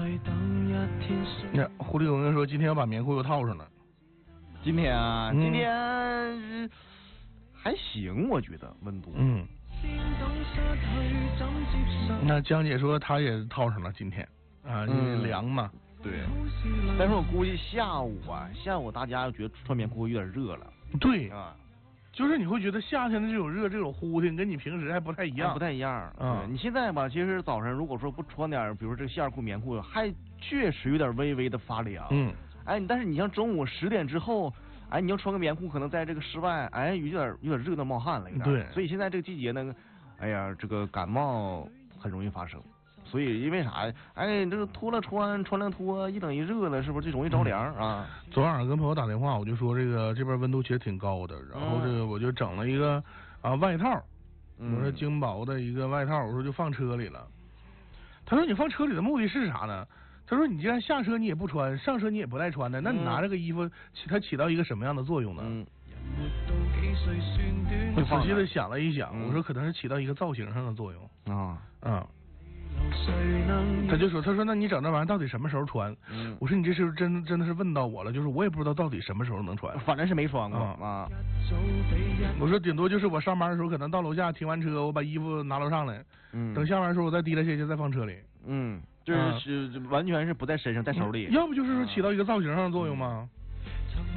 那狐狸，我跟你说，今天要把棉裤又套上了。 今天啊，今天还行，我觉得温度。 那江姐说她也套上了今天啊，因为凉嘛。 对。但是我估计下午大家觉得穿棉裤有点热了。 对啊。 就是你会觉得夏天的这种热、这种呼挺，跟你平时还不太一样。 不太一样。你现在吧，其实早上如果说不穿点，比如说这个线裤、棉裤，还确实有点微微的发凉。但是你像中午10点之后，你要穿个棉裤，可能在这个室外，有点热的冒汗了。 对。 所以现在这个季节呢，这个感冒很容易发生。所以因为啥？这个脱了穿，穿了脱，一冷一热的，是不是就容易着凉啊？ 昨晚上跟朋友打电话，我就说这边温度其实挺高的，然后我就整了一个外套，我说精薄的一个外套，我说就放车里了。他说你放车里的目的是啥呢？他说你既然下车你也不穿，上车你也不带穿的，那你拿这个衣服它起到一个什么样的作用呢？我仔细的想了一想，我说可能是起到一个造型上的作用。他就说，那你整这玩意儿到底什么时候穿？我说你这是真的是问到我了，就是我也不知道到底什么时候能穿， 反正是没穿过我说顶多就是我上班的时候可能到楼下停完车，我把衣服拿楼上来，等下班的时候我再提了下去再放车里。 就是完全是不在身上，在手里。 要不就是说起到一个造型上的作用吗？